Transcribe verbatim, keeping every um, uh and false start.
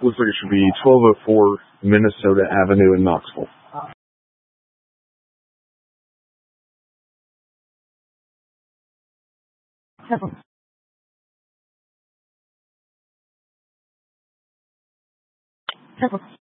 Looks like it should be twelve oh four Minnesota Avenue in Knoxville. Careful. Careful.